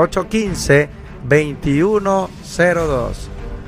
832-815-2102.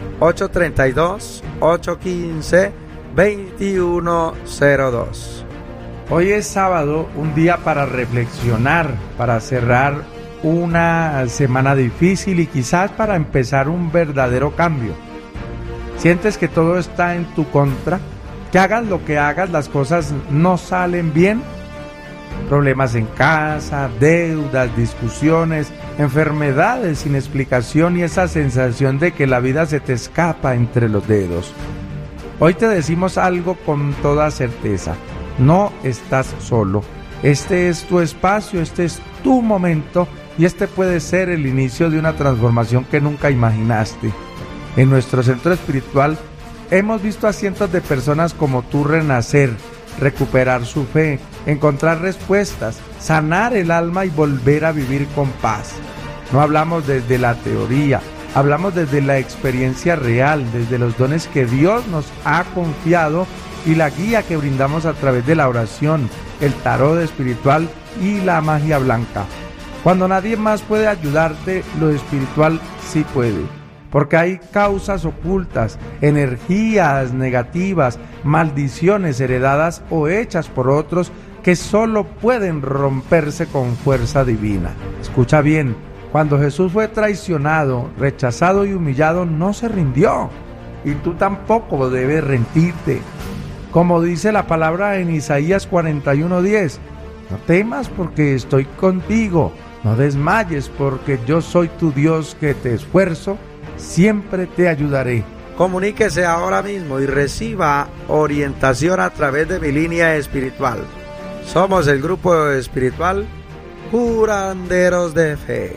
832-815-2102. Hoy es sábado, un día para reflexionar, para cerrar una semana difícil y quizás para empezar un verdadero cambio. ¿Sientes que todo está en tu contra? Que hagas lo que hagas, las cosas no salen bien. Problemas en casa, deudas, discusiones, enfermedades sin explicación y esa sensación de que la vida se te escapa entre los dedos. Hoy te decimos algo con toda certeza: no estás solo. Este es tu espacio, este es tu momento y este puede ser el inicio de una transformación que nunca imaginaste. En nuestro centro espiritual hemos visto a cientos de personas como tú renacer, recuperar su fe, encontrar respuestas, sanar el alma y volver a vivir con paz. No hablamos desde la teoría, hablamos desde la experiencia real, desde los dones que Dios nos ha confiado y la guía que brindamos a través de la oración, el tarot espiritual y la magia blanca. Cuando nadie más puede ayudarte, lo espiritual sí puede. Porque hay causas ocultas, energías negativas, maldiciones heredadas o hechas por otros que solo pueden romperse con fuerza divina. Escucha bien, cuando Jesús fue traicionado, rechazado y humillado, no se rindió. Y tú tampoco debes rendirte. Como dice la palabra en Isaías 41:10, no temas porque estoy contigo, no desmayes porque yo soy tu Dios que te esfuerzo, siempre te ayudaré. Comuníquese ahora mismo y reciba orientación a través de mi línea espiritual. Somos el grupo espiritual Curanderos de Fe.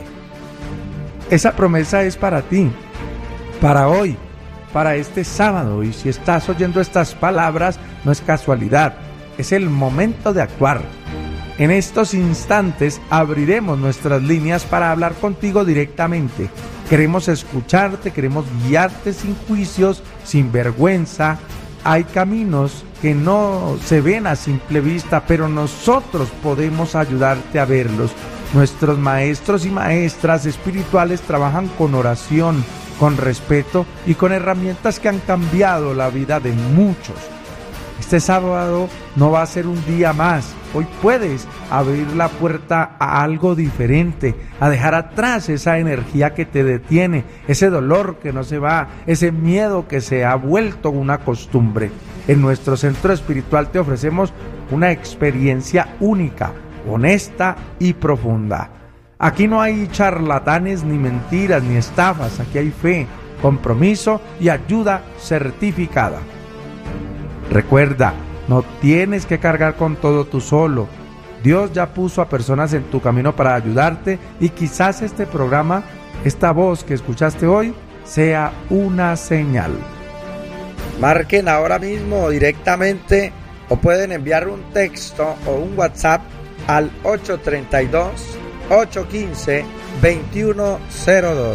Esa promesa es para ti, para hoy, para este sábado. Y si estás oyendo estas palabras, no es casualidad, es el momento de actuar. En estos instantes abriremos nuestras líneas para hablar contigo directamente. Queremos escucharte, queremos guiarte sin juicios, sin vergüenza. Hay caminos que no se ven a simple vista, pero nosotros podemos ayudarte a verlos. Nuestros maestros y maestras espirituales trabajan con oración, con respeto y con herramientas que han cambiado la vida de muchos. Este sábado no va a ser un día más. Hoy puedes abrir la puerta a algo diferente, a dejar atrás esa energía que te detiene, ese dolor que no se va, ese miedo que se ha vuelto una costumbre. En nuestro centro espiritual te ofrecemos una experiencia única, honesta y profunda. Aquí no hay charlatanes, ni mentiras, ni estafas. Aquí hay fe, compromiso y ayuda certificada. Recuerda, no tienes que cargar con todo tú solo. Dios ya puso a personas en tu camino para ayudarte y quizás este programa, esta voz que escuchaste hoy, sea una señal. Marquen ahora mismo directamente o pueden enviar un texto o un WhatsApp al 832-815-2102.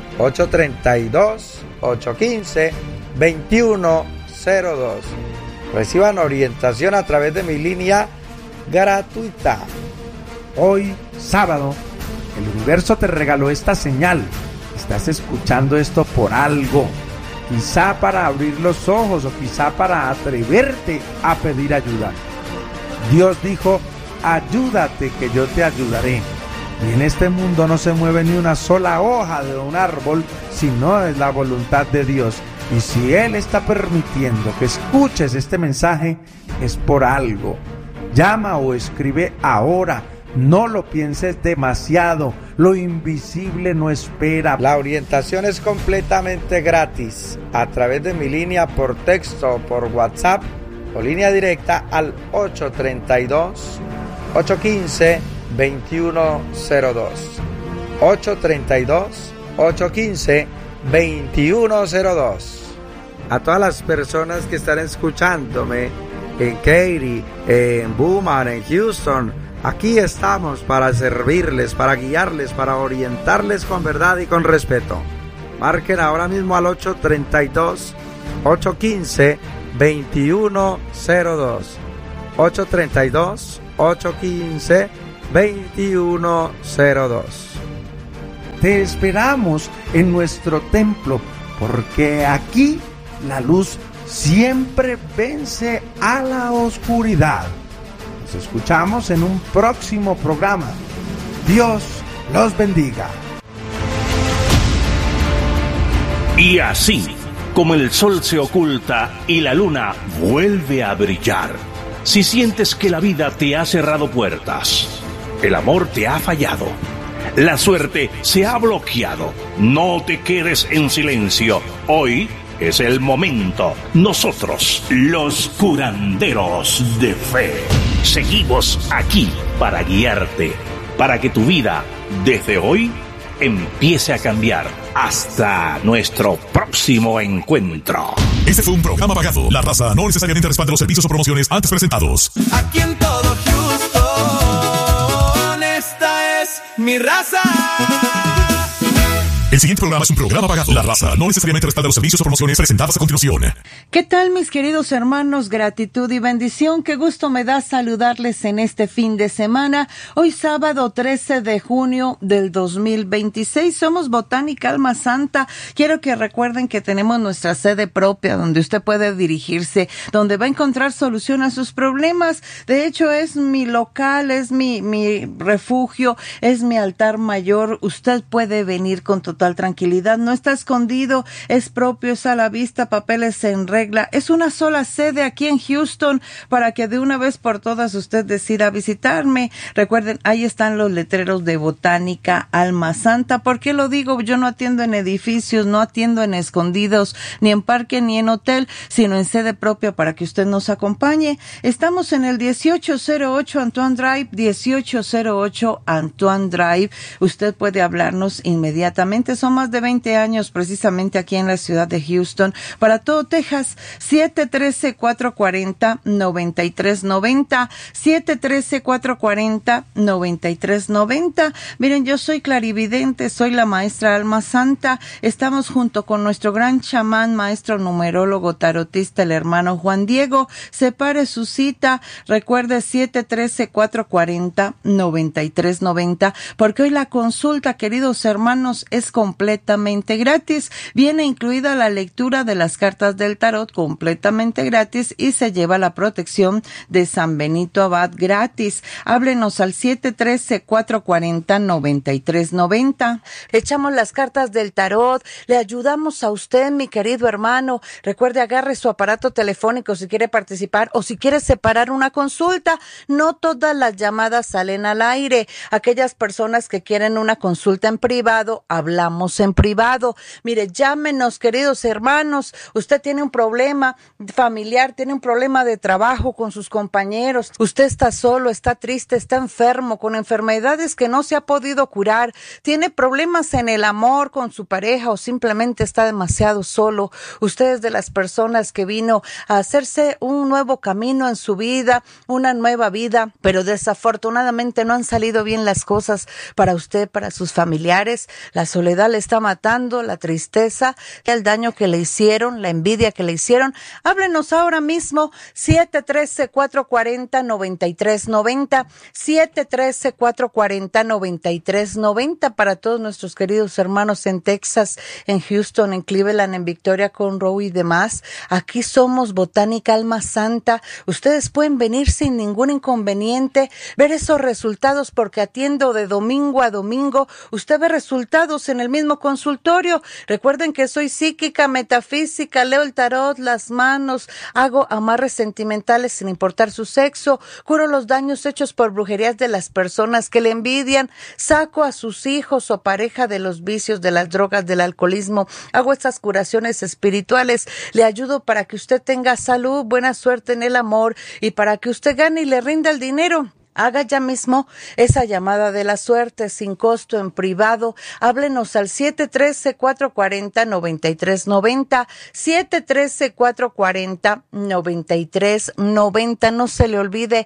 832-815-2102. Reciban orientación a través de mi línea gratuita. Hoy, sábado, el universo te regaló esta señal. Estás escuchando esto por algo. Quizá para abrir los ojos o quizá para atreverte a pedir ayuda. Dios dijo: ayúdate que yo te ayudaré. Y en este mundo no se mueve ni una sola hoja de un árbol si no es la voluntad de Dios. Y si Él está permitiendo que escuches este mensaje, es por algo. Llama o escribe ahora. No lo pienses demasiado. Lo invisible no espera. La orientación es completamente gratis a través de mi línea por texto o por WhatsApp o línea directa al 832-815-2102. 832-815-2102. A todas las personas que están escuchándome en Katy, en Beaumont, en Houston, aquí estamos para servirles, para guiarles, para orientarles con verdad y con respeto. Marquen ahora mismo al 832-815-2102. 832-815-2102. te esperamos en nuestro templo, porque aquí la luz siempre vence a la oscuridad. Nos escuchamos en un próximo programa. Dios los bendiga. Y así, como el sol se oculta y la luna vuelve a brillar, si sientes que la vida te ha cerrado puertas, el amor te ha fallado, la suerte se ha bloqueado, no te quedes en silencio. Hoy es el momento. Nosotros, los curanderos de fe, seguimos aquí para guiarte, para que tu vida, desde hoy, empiece a cambiar. Hasta nuestro próximo encuentro. Este fue un programa pagado. La raza no necesariamente respalda los servicios o promociones antes presentados. Aquí en todo Houston, esta es mi raza. El siguiente programa es un programa pagado. La raza no necesariamente respalda los servicios o promociones presentadas a continuación. ¿Qué tal, mis queridos hermanos? Gratitud y bendición. Qué gusto me da saludarles en este fin de semana. Hoy sábado 13 de junio del 2026. Somos Botánica Alma Santa. Quiero que recuerden que tenemos nuestra sede propia donde usted puede dirigirse, donde va a encontrar solución a sus problemas. De hecho, es mi local, es mi refugio, es mi altar mayor. Usted puede venir con total tranquilidad, no está escondido, es propio, es a la vista, papeles en regla. Es una sola sede aquí en Houston para que de una vez por todas usted decida visitarme. Recuerden, ahí están los letreros de Botánica Alma Santa. ¿Por qué lo digo? Yo no atiendo en edificios, no atiendo en escondidos, ni en parque, ni en hotel, sino en sede propia para que usted nos acompañe. Estamos en el 1808 Antoine Drive, 1808 Antoine Drive. Usted puede hablarnos inmediatamente. Son más de 20 años precisamente aquí en la ciudad de Houston. Para todo Texas, 713-440-9390. 713-440-9390. Miren, yo soy clarividente, soy la maestra Alma Santa. Estamos junto con nuestro gran chamán, maestro numerólogo tarotista, el hermano Juan Diego. Separe su cita. Recuerde 713-440-9390. Porque hoy la consulta, queridos hermanos, es completamente gratis. Viene incluida la lectura de las cartas del tarot completamente gratis y se lleva la protección de San Benito Abad gratis. Háblenos al 713-440-9390. Echamos las cartas del tarot, le ayudamos a usted, mi querido hermano. Recuerde, agarre su aparato telefónico si quiere participar o si quiere separar una consulta. No todas las llamadas salen al aire. Aquellas personas que quieren una consulta en privado, hablamos en privado. Mire, llámenos, queridos hermanos. Usted tiene un problema familiar, tiene un problema de trabajo con sus compañeros. Usted está solo, está triste, está enfermo, con enfermedades que no se ha podido curar. Tiene problemas en el amor con su pareja o simplemente está demasiado solo. Usted es de las personas que vino a hacerse un nuevo camino en su vida, una nueva vida, pero desafortunadamente no han salido bien las cosas para usted, para sus familiares. La soledad le está matando, la tristeza, el daño que le hicieron, la envidia que le hicieron. Háblenos ahora mismo, 713-440-9390, 713-440-9390 para todos nuestros queridos hermanos en Texas, en Houston, en Cleveland, en Victoria, Conroe y demás. Aquí somos Botánica Alma Santa. Ustedes pueden venir sin ningún inconveniente, ver esos resultados porque atiendo de domingo a domingo. Usted ve resultados en el mismo consultorio. Recuerden que soy psíquica, metafísica, leo el tarot, las manos, hago amarres sentimentales sin importar su sexo, curo los daños hechos por brujerías de las personas que le envidian, saco a sus hijos o pareja de los vicios, de las drogas, del alcoholismo, hago estas curaciones espirituales, le ayudo para que usted tenga salud, buena suerte en el amor y para que usted gane y le rinda el dinero. Haga ya mismo esa llamada de la suerte sin costo en privado. Háblenos al 713-440-9390, 713-440-9390. No se le olvide,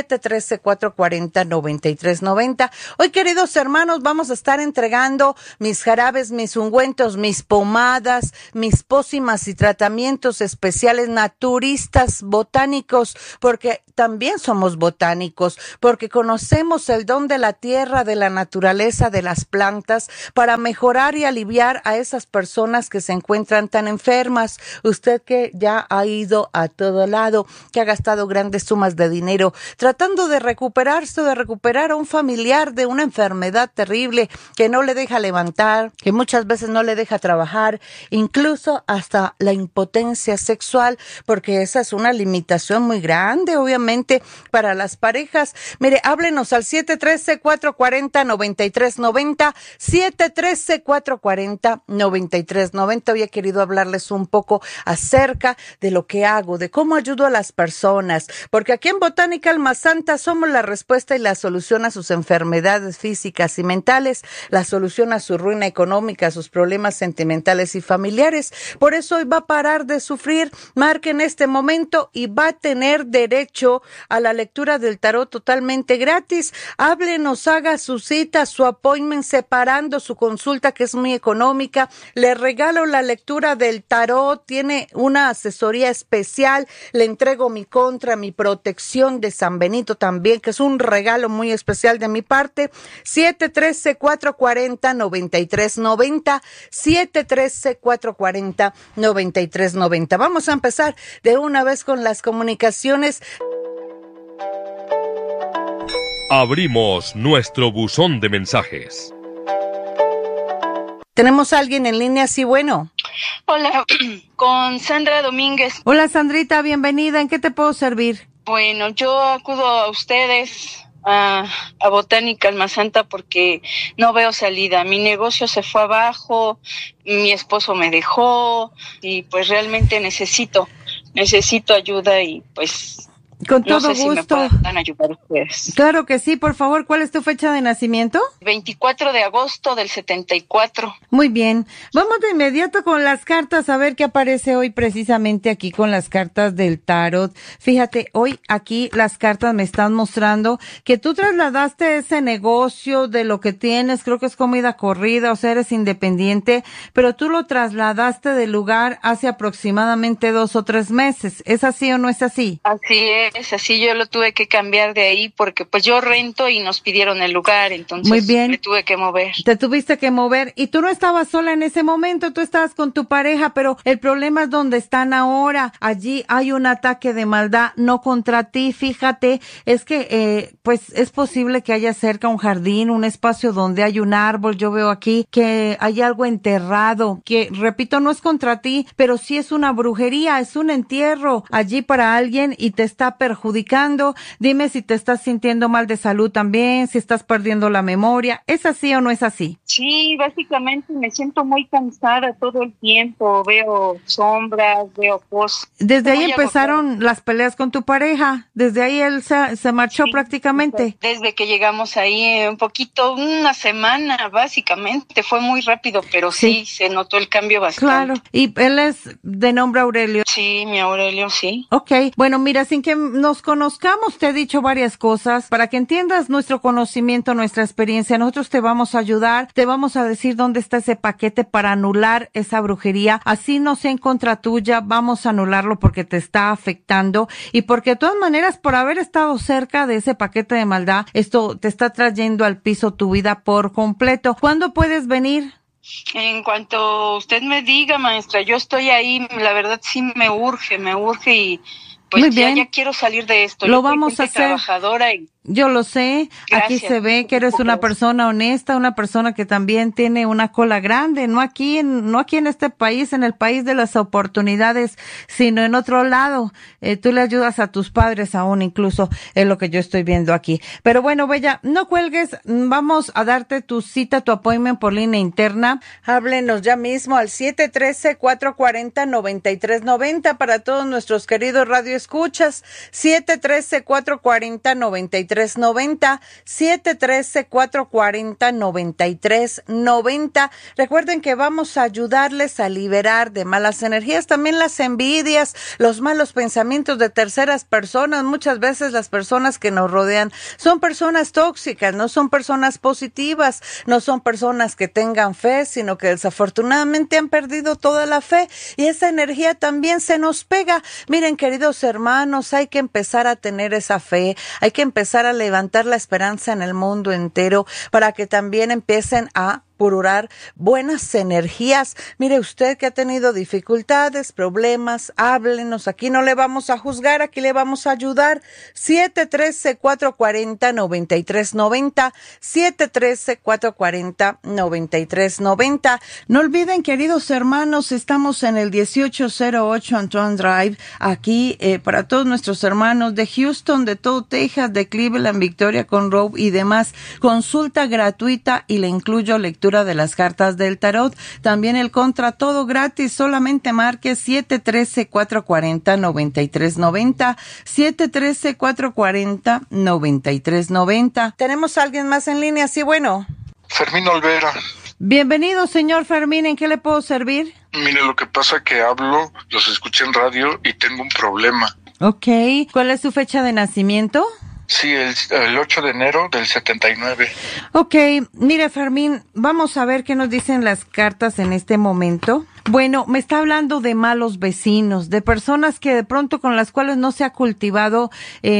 713-440-9390. Hoy, queridos hermanos, vamos a estar entregando mis jarabes, mis ungüentos, mis pomadas, mis pócimas y tratamientos especiales naturistas, botánicos, porque también somos botánicos. porque conocemos el don de la tierra, de la naturaleza, de las plantas, para mejorar y aliviar a esas personas que se encuentran tan enfermas. Usted que ya ha ido a todo lado, que ha gastado grandes sumas de dinero tratando de recuperarse o de recuperar a un familiar de una enfermedad terrible que no le deja levantar, que muchas veces no le deja trabajar, incluso hasta la impotencia sexual, porque esa es una limitación muy grande, obviamente, para las parejas. Mire, háblenos al 713-440-9390, 713-440-9390. Hoy he querido hablarles un poco acerca de lo que hago, de cómo ayudo a las personas, porque aquí en Botánica Alma Santa somos la respuesta y la solución a sus enfermedades físicas y mentales, la solución a su ruina económica, a sus problemas sentimentales y familiares. Por eso hoy va a parar de sufrir. Marque en este momento y va a tener derecho a la lectura del tarot totalmente gratis. Háblenos, haga su cita, su appointment, separando su consulta, que es muy económica. Le regalo la lectura del tarot, tiene una asesoría especial, le entrego mi contra, mi protección de San Benito también, que es un regalo muy especial de mi parte. 713-440-9390, 713-440-9390. Vamos a empezar de una vez con las comunicaciones. Abrimos nuestro buzón de mensajes. ¿Tenemos a alguien en línea? Sí, bueno. Hola, con Sandra Domínguez. Hola, Sandrita, bienvenida. ¿En qué te puedo servir? Bueno, yo acudo a ustedes, a Botánica Alma Santa, porque no veo salida. Mi negocio se fue abajo, mi esposo me dejó y pues realmente necesito ayuda y pues... Con todo no sé gusto. Si me puedan ayudar ustedes. Claro que sí, por favor, ¿cuál es tu fecha de nacimiento? 24 de agosto del 74. Muy bien, vamos de inmediato con las cartas, a ver qué aparece hoy precisamente aquí con las cartas del tarot. Fíjate, hoy aquí las cartas me están mostrando que tú trasladaste ese negocio de lo que tienes, creo que es comida corrida, o sea, eres independiente, pero tú lo trasladaste del lugar hace aproximadamente 2 o 3 meses. ¿Es así o no es así? Así es, así yo lo tuve que cambiar de ahí porque pues yo rento y nos pidieron el lugar, entonces muy bien. Me tuve que mover. Te tuviste que mover y tú no estabas sola en ese momento, tú estabas con tu pareja, pero el problema es donde están ahora. Allí hay un ataque de maldad, no contra ti, fíjate, es que pues es posible que haya cerca un jardín, un espacio donde hay un árbol. Yo veo aquí que hay algo enterrado, que repito, no es contra ti, pero sí es una brujería, es un entierro allí para alguien y te está perjudicando. Dime si te estás sintiendo mal de salud también, si estás perdiendo la memoria. ¿Es así o no es así? Sí, básicamente me siento muy cansada todo el tiempo. Veo sombras, veo cosas. Desde ahí empezaron las peleas con tu pareja. Desde ahí él se marchó prácticamente. Desde que llegamos ahí, un poquito, una semana básicamente. Fue muy rápido, pero sí se notó el cambio bastante. Claro. ¿Y él es de nombre Aurelio? Sí, mi Aurelio, sí. Ok. Bueno, mira, sin que nos conozcamos, te he dicho varias cosas para que entiendas nuestro conocimiento, nuestra experiencia. Nosotros te vamos a ayudar, te vamos a decir dónde está ese paquete para anular esa brujería. Así no sea en contra tuya, vamos a anularlo porque te está afectando y porque de todas maneras, por haber estado cerca de ese paquete de maldad, esto te está trayendo al piso tu vida por completo. ¿Cuándo puedes venir? En cuanto usted me diga, maestra, yo estoy ahí. La verdad sí me urge y pues ya quiero salir de esto. Lo vamos a hacer. Trabajadora y yo lo sé, aquí se ve que eres una persona honesta, una persona que también tiene una cola grande, no aquí en este país, en el país de las oportunidades, sino en otro lado. Tú le ayudas a tus padres aún, incluso es lo que yo estoy viendo aquí. Pero bueno, Bella, no cuelgues, vamos a darte tu cita, tu appointment por línea interna. Háblenos ya mismo al 713-440-9390 para todos nuestros queridos radioescuchas, 713-440-9390. 713-440-9390. Recuerden que vamos a ayudarles a liberar de malas energías, también las envidias, los malos pensamientos de terceras personas. Muchas veces las personas que nos rodean son personas tóxicas, no son personas positivas, no son personas que tengan fe, sino que desafortunadamente han perdido toda la fe y esa energía también se nos pega. Miren, queridos hermanos, hay que empezar a tener esa fe, hay que empezar a levantar la esperanza en el mundo entero, para que también empiecen a pulular buenas energías. Mire, usted que ha tenido dificultades, problemas, háblenos. Aquí no le vamos a juzgar, aquí le vamos a ayudar. 713-440-9390, 713-440-9390. No olviden, queridos hermanos, estamos en el 1808 Antoine Drive, aquí para todos nuestros hermanos de Houston, de todo Texas, de Cleveland, Victoria, Conroe y demás. Consulta gratuita y le incluyo lectura de las cartas del tarot, también el contra, todo gratis. Solamente marque 713-440-9390, 713-440-9390. ¿Tenemos a alguien más en línea? Sí, bueno. Fermín Olvera. Bienvenido, señor Fermín, ¿en qué le puedo servir? Mire, lo que pasa que hablo, los escuché en radio y tengo un problema. Ok, ¿cuál es su fecha de nacimiento? Sí, el 8 de enero del 79. Ok, mire, Fermín, vamos a ver qué nos dicen las cartas en este momento. Bueno, me está hablando de malos vecinos, de personas que de pronto con las cuales no se ha cultivado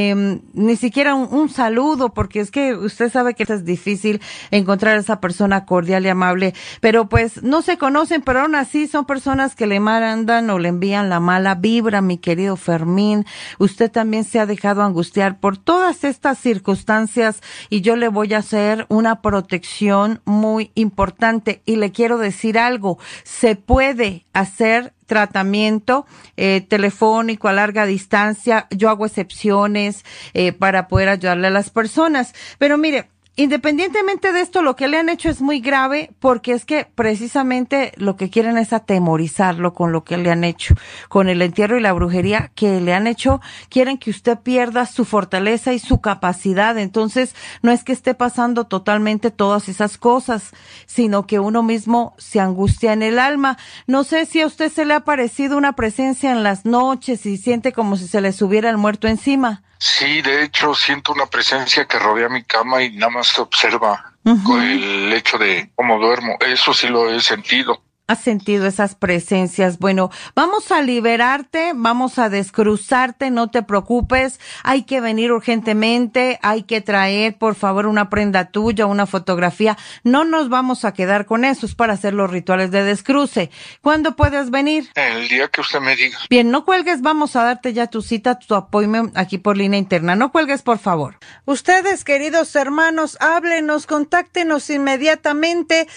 ni siquiera un saludo, porque es que usted sabe que es difícil encontrar a esa persona cordial y amable, pero pues no se conocen, pero aún así son personas que le mandan o le envían la mala vibra, mi querido Fermín. Usted también se ha dejado angustiar por todas estas circunstancias y yo le voy a hacer una protección muy importante y le quiero decir algo, se puede hacer tratamiento telefónico a larga distancia. Yo hago excepciones para poder ayudarle a las personas, pero mire, independientemente de esto, lo que le han hecho es muy grave, porque es que precisamente lo que quieren es atemorizarlo con lo que le han hecho, con el entierro y la brujería que le han hecho. Quieren que usted pierda su fortaleza y su capacidad. Entonces, no es que esté pasando totalmente todas esas cosas, sino que uno mismo se angustia en el alma. No sé si a usted se le ha parecido una presencia en las noches y siente como si se le subiera el muerto encima. Sí, de hecho siento una presencia que rodea mi cama y nada más se observa con el hecho de cómo duermo. Eso sí lo he sentido. ¿Has sentido esas presencias? Bueno, vamos a liberarte, vamos a descruzarte, no te preocupes. Hay que venir urgentemente, hay que traer, por favor, una prenda tuya, una fotografía. No nos vamos a quedar con eso, es para hacer los rituales de descruce. ¿Cuándo puedes venir? El día que usted me diga. Bien, no cuelgues, vamos a darte ya tu cita, tu appointment aquí por línea interna. No cuelgues, por favor. Ustedes, queridos hermanos, háblenos, contáctenos inmediatamente,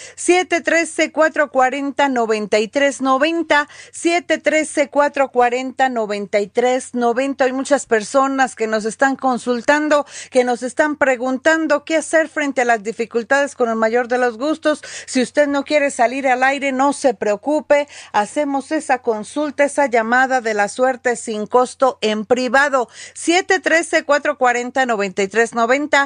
713-440-9390, 713-440-9390. Hay muchas personas que nos están consultando, que nos están preguntando qué hacer frente a las dificultades. Con el mayor de los gustos, si usted no quiere salir al aire, no se preocupe, hacemos esa consulta, esa llamada de la suerte sin costo en privado. 713-440-9390,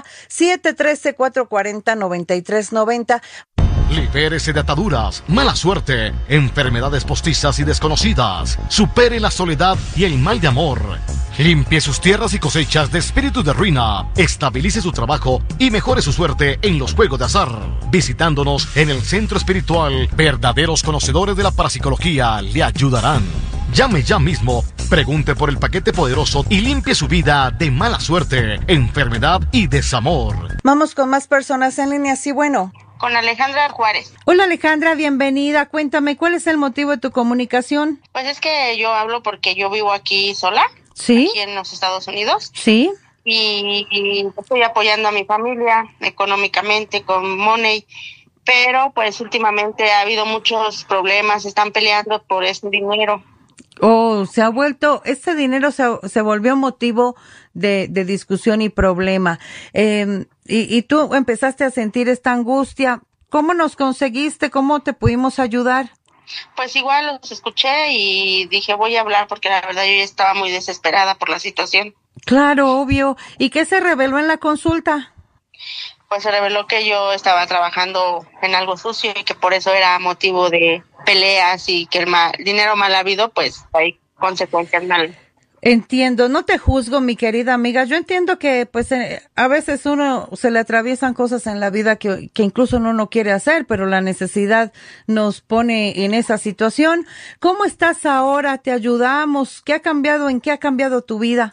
713-440-9390. Libérese de ataduras, mala suerte, enfermedades postizas y desconocidas. Supere la soledad y el mal de amor. Limpie sus tierras y cosechas de espíritus de ruina. Estabilice su trabajo y mejore su suerte en los juegos de azar. Visitándonos en el centro espiritual, verdaderos conocedores de la parapsicología le ayudarán. Llame ya mismo, pregunte por el paquete poderoso y limpie su vida de mala suerte, enfermedad y desamor. Vamos con más personas en línea, sí, bueno. Con Alejandra Juárez. Hola Alejandra, bienvenida. Cuéntame, ¿cuál es el motivo de tu comunicación? Pues es que yo hablo porque yo vivo aquí sola. ¿Sí? Aquí en los Estados Unidos. Sí. Y estoy apoyando a mi familia económicamente con money, pero pues últimamente ha habido muchos problemas, están peleando por ese dinero. Oh, este dinero se volvió motivo de discusión y problema. Y tú empezaste a sentir esta angustia. ¿Cómo nos conseguiste? ¿Cómo te pudimos ayudar? Pues igual los escuché y dije voy a hablar porque la verdad yo ya estaba muy desesperada por la situación. Claro, obvio. ¿Y qué se reveló en la consulta? Pues se reveló que yo estaba trabajando en algo sucio y que por eso era motivo de peleas y que el dinero mal habido, pues hay consecuencias mal. Entiendo, no te juzgo, mi querida amiga. Yo entiendo que pues a veces uno se le atraviesan cosas en la vida que incluso uno no quiere hacer, pero la necesidad nos pone en esa situación. ¿Cómo estás ahora? ¿Te ayudamos? ¿Qué ha cambiado? ¿En qué ha cambiado tu vida?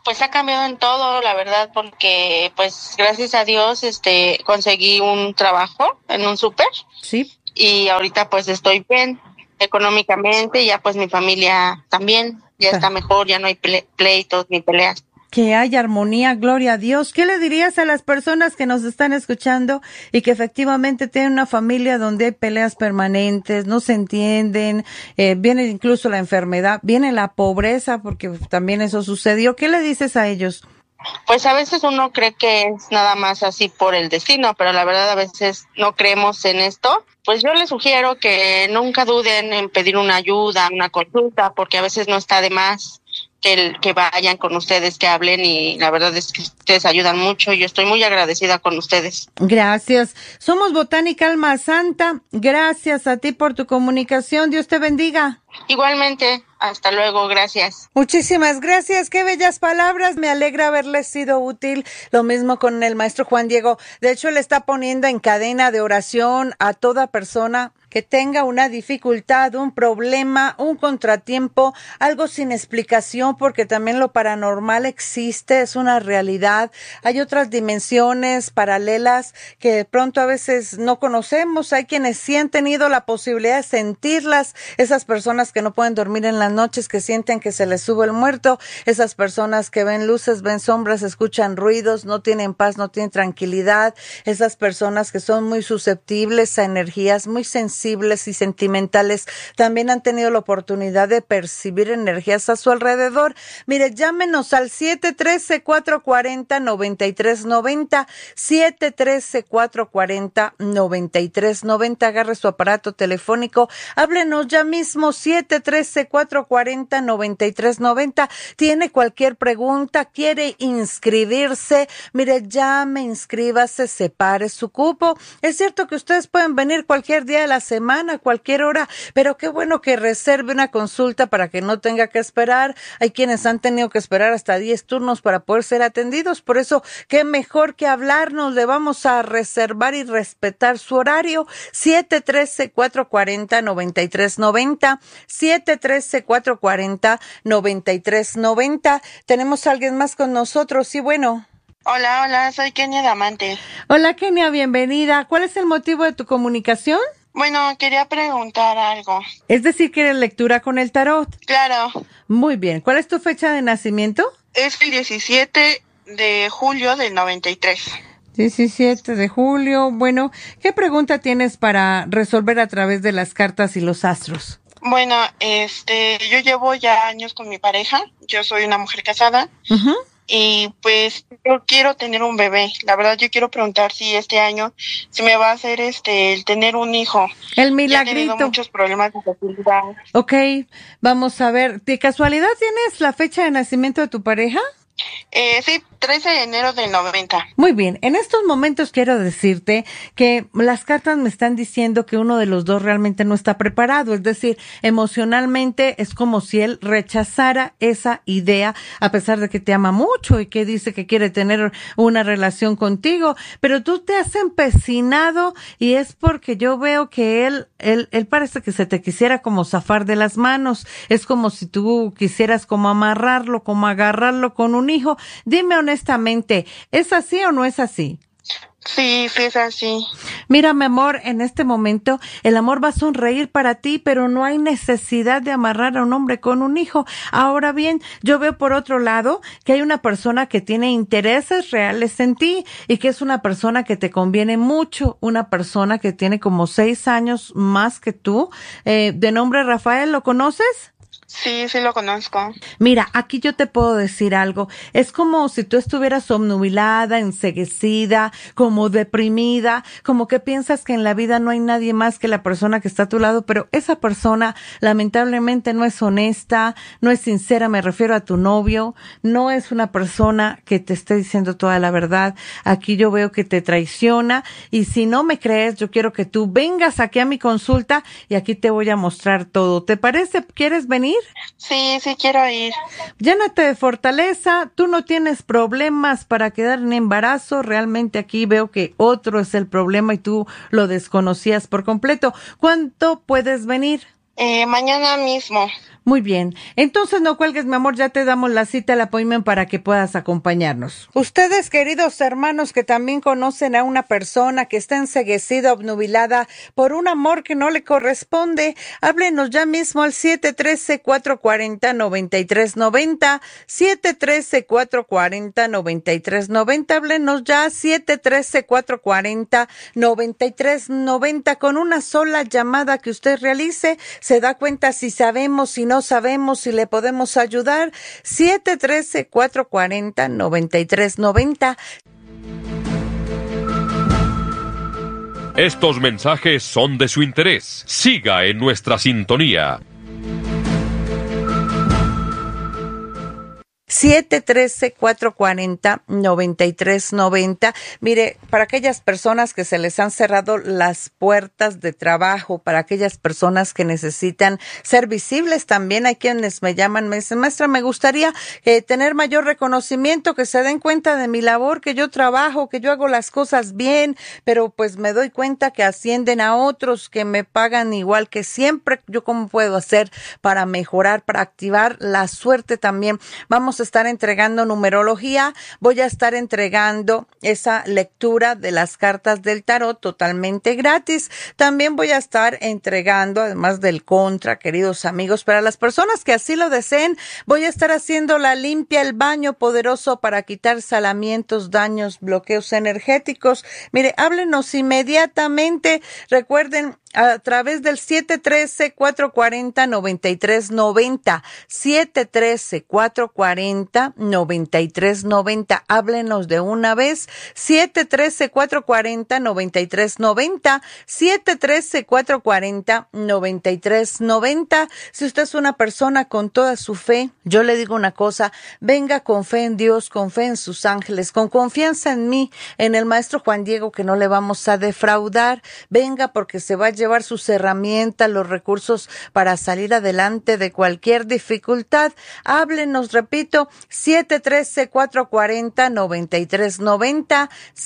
Pues ha cambiado en todo, la verdad, porque pues gracias a Dios conseguí un trabajo en un súper. Sí. Y ahorita pues estoy bien económicamente, ya pues mi familia también ya está mejor, ya no hay pleitos ni peleas. Que haya armonía, gloria a Dios. ¿Qué le dirías a las personas que nos están escuchando y que efectivamente tienen una familia donde hay peleas permanentes, no se entienden, viene incluso la enfermedad, viene la pobreza, porque también eso sucedió? ¿Qué le dices a ellos? Pues a veces uno cree que es nada más así por el destino, pero la verdad a veces no creemos en esto. Pues yo les sugiero que nunca duden en pedir una ayuda, una consulta, porque a veces no está de más que vayan con ustedes, que hablen, y la verdad es que ustedes ayudan mucho y yo estoy muy agradecida con ustedes. Gracias. Somos Botánica Alma Santa. Gracias a ti por tu comunicación. Dios te bendiga. Igualmente. Hasta luego. Gracias. Muchísimas gracias. Qué bellas palabras. Me alegra haberles sido útil. Lo mismo con el maestro Juan Diego. De hecho, él está poniendo en cadena de oración a toda persona que tenga una dificultad, un problema, un contratiempo, algo sin explicación, porque también lo paranormal existe, es una realidad. Hay otras dimensiones paralelas que de pronto a veces no conocemos. Hay quienes sí han tenido la posibilidad de sentirlas, esas personas que no pueden dormir en las noches, que sienten que se les sube el muerto, esas personas que ven luces, ven sombras, escuchan ruidos, no tienen paz, no tienen tranquilidad, esas personas que son muy susceptibles a energías, muy sensibles y sentimentales, también han tenido la oportunidad de percibir energías a su alrededor. Mire, llámenos al 713-440-9390, 713-440-9390, agarre su aparato telefónico, háblenos ya mismo, 713-440-9390, tiene cualquier pregunta, quiere inscribirse, mire, llame, inscríbase, separe su cupo. Es cierto que ustedes pueden venir cualquier día de la semana, cualquier hora, pero qué bueno que reserve una consulta para que no tenga que esperar. Hay quienes han tenido que esperar hasta 10 turnos para poder ser atendidos, por eso qué mejor que hablarnos. Le vamos a reservar y respetar su horario. 713-440-9390, 713-440-9390. Tenemos a alguien más con nosotros. Sí, bueno. Hola, soy Kenia Diamante. Hola, Kenia, bienvenida. ¿Cuál es el motivo de tu comunicación? Bueno, quería preguntar algo. Es decir, ¿quieres lectura con el tarot? Claro. Muy bien. ¿Cuál es tu fecha de nacimiento? Es el 17 de julio del 93. 17 de julio. Bueno, ¿qué pregunta tienes para resolver a través de las cartas y los astros? Bueno, yo llevo ya años con mi pareja. Yo soy una mujer casada. Uh-huh. Y pues yo quiero tener un bebé. La verdad yo quiero preguntar si este año se me va a hacer el tener un hijo. El milagrito. He tenido muchos problemas de fertilidad. Ok, vamos a ver. ¿De casualidad tienes la fecha de nacimiento de tu pareja? Sí, 13 de enero del 90. Muy bien, en estos momentos quiero decirte que las cartas me están diciendo que uno de los dos realmente no está preparado, es decir, emocionalmente es como si él rechazara esa idea, a pesar de que te ama mucho y que dice que quiere tener una relación contigo, pero tú te has empecinado y es porque yo veo que él parece que se te quisiera como zafar de las manos, es como si tú quisieras como amarrarlo, como agarrarlo con un hijo. Dime honestamente, ¿es así o no es así? Sí, es así. Mira, mi amor, en este momento el amor va a sonreír para ti, pero no hay necesidad de amarrar a un hombre con un hijo. Ahora bien, yo veo por otro lado que hay una persona que tiene intereses reales en ti y que es una persona que te conviene mucho, una persona que tiene como 6 años más que tú, de nombre Rafael, ¿lo conoces? Sí, sí lo conozco. Mira, aquí yo te puedo decir algo. Es como si tú estuvieras obnubilada, enceguecida, como deprimida, como que piensas que en la vida no hay nadie más que la persona que está a tu lado, pero esa persona lamentablemente no es honesta, no es sincera, me refiero a tu novio, no es una persona que te esté diciendo toda la verdad. Aquí yo veo que te traiciona y si no me crees, yo quiero que tú vengas aquí a mi consulta y aquí te voy a mostrar todo. ¿Te parece? ¿Quieres venir? Sí, sí quiero ir. Llénate de fortaleza, tú no tienes problemas para quedar en embarazo, realmente aquí veo que otro es el problema y tú lo desconocías por completo. ¿Cuánto puedes venir? Mañana mismo. Muy bien. Entonces no cuelgues, mi amor, ya te damos la cita, el appointment para que puedas acompañarnos. Ustedes, queridos hermanos, que también conocen a una persona que está enceguecida, obnubilada por un amor que no le corresponde, háblenos ya mismo al 713-440-9390, 713-440-9390, háblenos ya 713-440-9390. Con una sola llamada que usted realice, se da cuenta si sabemos, si no sabemos, si le podemos ayudar. 713-440-9390. Estos mensajes son de su interés. Siga en nuestra sintonía. 713-440-9390. Mire, para aquellas personas que se les han cerrado las puertas de trabajo, para aquellas personas que necesitan ser visibles, también hay quienes me llaman, me dicen, maestra, me gustaría tener mayor reconocimiento, que se den cuenta de mi labor, que yo trabajo, que yo hago las cosas bien, pero pues me doy cuenta que ascienden a otros que me pagan igual que siempre. ¿Yo cómo puedo hacer para mejorar, para activar la suerte también? Vamos a estar entregando numerología, voy a estar entregando esa lectura de las cartas del tarot totalmente gratis. También voy a estar entregando, además del contra, queridos amigos, para las personas que así lo deseen, voy a estar haciendo la limpia, el baño poderoso para quitar salamientos, daños, bloqueos energéticos. Mire, háblenos inmediatamente. Recuerden, a través del 713-440-9390, 713-440-9390. Háblenos de una vez, 713-440-9390, 713-440-9390. Si usted es una persona con toda su fe, yo le digo una cosa, venga con fe en Dios, con fe en sus ángeles, con confianza en mí, en el maestro Juan Diego, que no le vamos a defraudar. Venga, porque se va a llevar sus herramientas, los recursos para salir adelante de cualquier dificultad. Háblenos, repito, 713-440-9390,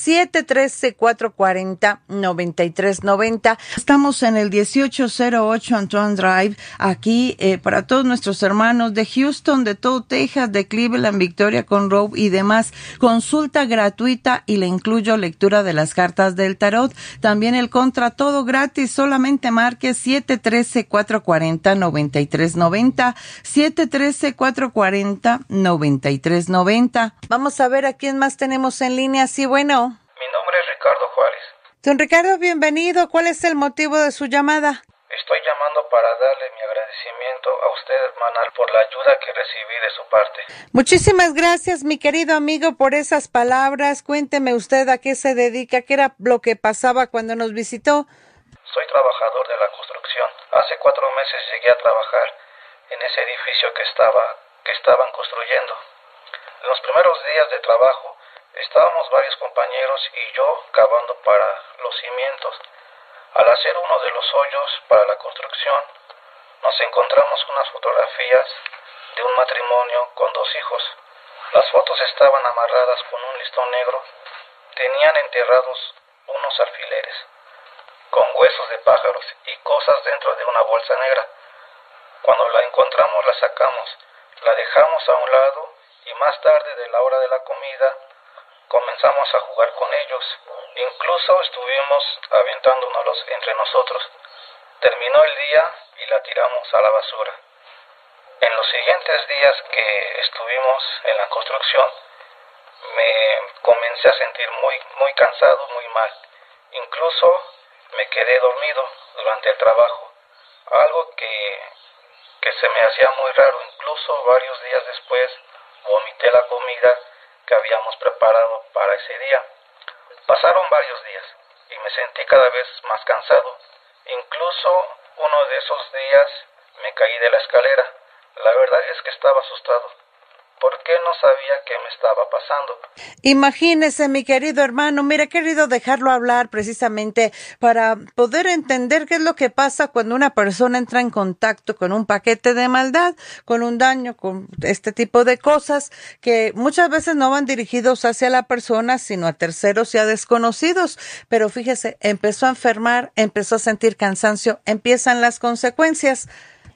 713-440-9390. Estamos en el 1808 Antoine Drive, aquí para todos nuestros hermanos de Houston, de todo Texas, de Cleveland, Victoria, Conroe y demás. Consulta gratuita y le incluyo lectura de las cartas del tarot. También el contra, todo gratis. Solamente marque 713-440-9390, 713-440-9390. Vamos a ver a quién más tenemos en línea. Sí, bueno. Mi nombre es Ricardo Juárez. Don Ricardo, bienvenido. ¿Cuál es el motivo de su llamada? Estoy llamando para darle mi agradecimiento a usted, hermana, por la ayuda que recibí de su parte. Muchísimas gracias, mi querido amigo, por esas palabras. Cuénteme usted a qué se dedica, qué era lo que pasaba cuando nos visitó. Soy trabajador de la construcción. Hace 4 meses llegué a trabajar en ese edificio que estaban construyendo. En los primeros días de trabajo estábamos varios compañeros y yo cavando para los cimientos. Al hacer uno de los hoyos para la construcción, nos encontramos unas fotografías de un matrimonio con 2 hijos. Las fotos estaban amarradas con un listón negro. Tenían enterrados unos alfileres con huesos de pájaros y cosas dentro de una bolsa negra. Cuando la encontramos, la sacamos, la dejamos a un lado y más tarde, de la hora de la comida, comenzamos a jugar con ellos. Incluso estuvimos aventándonos entre nosotros. Terminó el día y la tiramos a la basura. En los siguientes días que estuvimos en la construcción, me comencé a sentir muy cansado, muy mal. Incluso me quedé dormido durante el trabajo, algo que se me hacía muy raro. Incluso varios días después vomité la comida que habíamos preparado para ese día. Pasaron varios días y me sentí cada vez más cansado. Incluso uno de esos días me caí de la escalera. La verdad es que estaba asustado, porque no sabía qué me estaba pasando. Imagínese, mi querido hermano, mire, he querido dejarlo hablar precisamente para poder entender qué es lo que pasa cuando una persona entra en contacto con un paquete de maldad, con un daño, con este tipo de cosas que muchas veces no van dirigidos hacia la persona, sino a terceros y a desconocidos. Pero fíjese, empezó a enfermar, empezó a sentir cansancio, empiezan las consecuencias.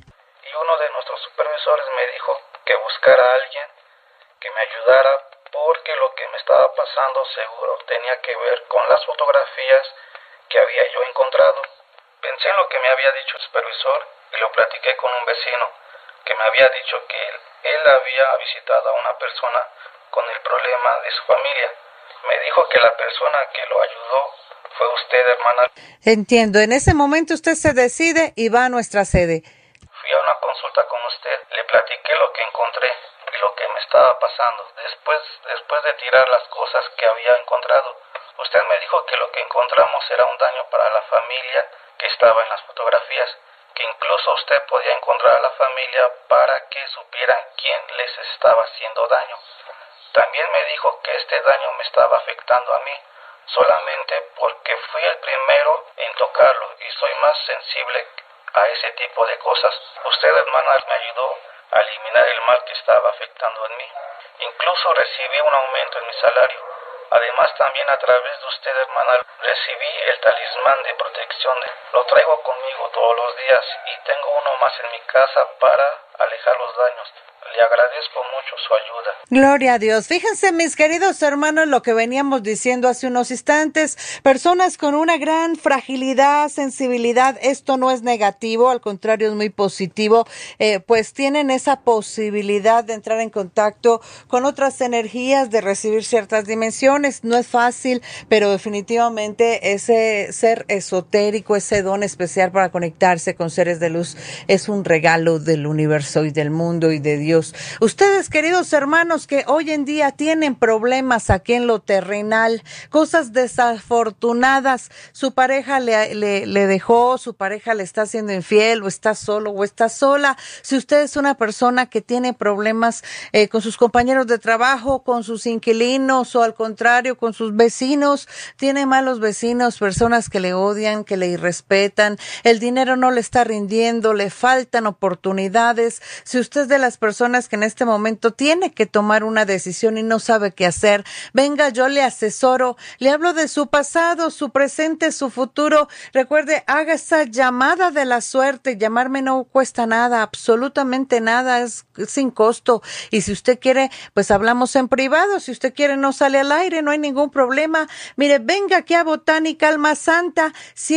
y uno de nuestros supervisores me dijo que buscara a alguien que me ayudara porque lo que me estaba pasando seguro tenía que ver con las fotografías que había yo encontrado. Pensé en lo que me había dicho el supervisor y lo platiqué con un vecino que me había dicho que él había visitado a una persona con el problema de su familia. Me dijo que la persona que lo ayudó fue usted, hermana. Entiendo. En ese momento usted se decide y va a nuestra sede. Fui a una consulta con usted, le platiqué lo que encontré y lo que me estaba pasando. Después de tirar las cosas que había encontrado, usted me dijo que lo que encontramos era un daño para la familia que estaba en las fotografías, que incluso usted podía encontrar a la familia para que supieran quién les estaba haciendo daño. También me dijo que este daño me estaba afectando a mí, solamente porque fui el primero en tocarlo y soy más sensible a ese tipo de cosas. Usted, hermana, me ayudó a eliminar el mal que estaba afectando en mí. Incluso recibí un aumento en mi salario. Además, también a través de usted, hermana, recibí el talismán de protección. Lo traigo conmigo todos los días y tengo uno más en mi casa para alejar los daños. Le agradezco mucho su ayuda. Gloria a Dios. Fíjense, mis queridos hermanos, lo que veníamos diciendo hace unos instantes, personas con una gran fragilidad, sensibilidad, esto no es negativo, al contrario es muy positivo, pues tienen esa posibilidad de entrar en contacto con otras energías, de recibir ciertas dimensiones. No es fácil, pero definitivamente ese ser esotérico, ese don especial para conectarse con seres de luz es un regalo del universo y del mundo y de Dios. Ustedes, queridos hermanos, que hoy en día tienen problemas aquí en lo terrenal, cosas desafortunadas, su pareja le dejó, su pareja le está siendo infiel, o está solo o está sola. Si usted es una persona que tiene problemas con sus compañeros de trabajo, con sus inquilinos, o al contrario, con sus vecinos, tiene malos vecinos, personas que le odian, que le irrespetan, el dinero no le está rindiendo, le faltan oportunidades. Si usted es de las personas que en este momento tiene que tomar una decisión y no sabe qué hacer, venga, yo le asesoro, le hablo de su pasado, su presente, su futuro. Recuerde, haga esa llamada de la suerte. Llamarme no cuesta nada, absolutamente nada, es sin costo. Y si usted quiere, pues hablamos en privado. Si usted quiere, no sale al aire, no hay ningún problema. Mire, venga aquí a Botánica Alma Santa,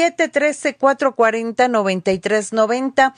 713-440-9390,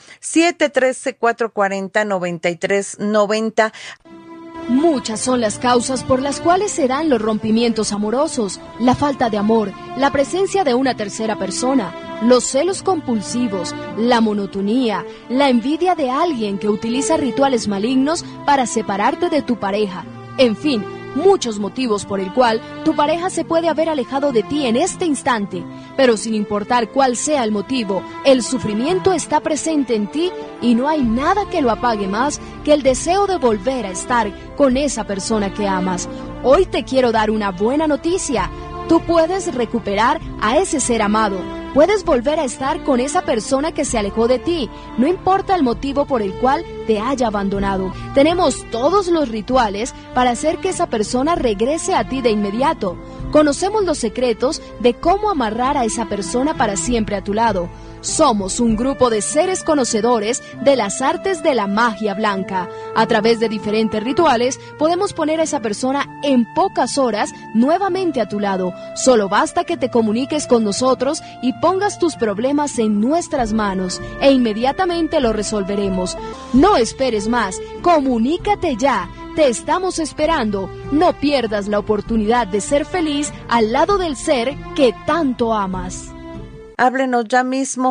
713-440-9390. Muchas son las causas por las cuales se dan los rompimientos amorosos: la falta de amor, la presencia de una tercera persona, los celos compulsivos, la monotonía, la envidia de alguien que utiliza rituales malignos para separarte de tu pareja. En fin, muchos motivos por el cual tu pareja se puede haber alejado de ti en este instante. Pero sin importar cuál sea el motivo, el sufrimiento está presente en ti y no hay nada que lo apague más que el deseo de volver a estar con esa persona que amas. Hoy te quiero dar una buena noticia. Tú puedes recuperar a ese ser amado. Puedes volver a estar con esa persona que se alejó de ti, no importa el motivo por el cual te haya abandonado. Tenemos todos los rituales para hacer que esa persona regrese a ti de inmediato. Conocemos los secretos de cómo amarrar a esa persona para siempre a tu lado. Somos un grupo de seres conocedores de las artes de la magia blanca. A través de diferentes rituales podemos poner a esa persona en pocas horas nuevamente a tu lado. Solo basta que te comuniques con nosotros y pongas tus problemas en nuestras manos e inmediatamente lo resolveremos. No esperes más, comunícate ya. Te estamos esperando. No pierdas la oportunidad de ser feliz al lado del ser que tanto amas. Háblenos ya mismo,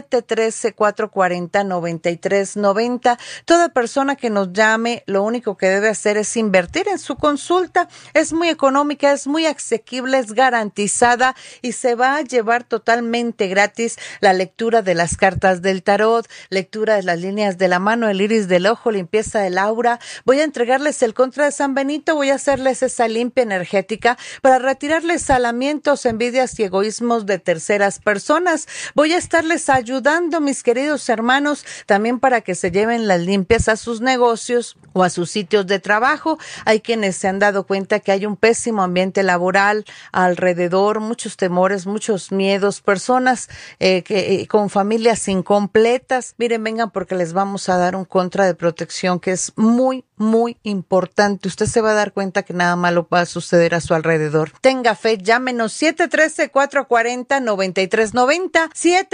713-440-9390. Toda persona que nos llame, lo único que debe hacer es invertir en su consulta. Es muy económica, es muy asequible, es garantizada y se va a llevar totalmente gratis la lectura de las cartas del tarot, lectura de las líneas de la mano, el iris del ojo, limpieza del aura. Voy a entregarles el contra de San Benito, voy a hacerles esa limpia energética para retirarles salamientos, envidias y egoísmos de terceras personas. personas. Voy a estarles ayudando, mis queridos hermanos, también para que se lleven las limpias a sus negocios o a sus sitios de trabajo. Hay quienes se han dado cuenta que hay un pésimo ambiente laboral alrededor, muchos temores, muchos miedos, personas con familias incompletas. Miren, vengan porque les vamos a dar un contra de protección que es muy, muy importante. Usted se va a dar cuenta que nada malo va a suceder a su alrededor. Tenga fe, llámenos 713-440-9390,